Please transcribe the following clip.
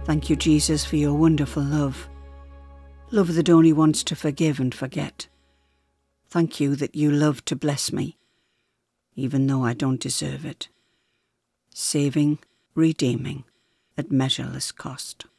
Thank you, Jesus, for your wonderful love. Love that only wants to forgive and forget. Thank you that you love to bless me, even though I don't deserve it. Saving, redeeming, at measureless cost.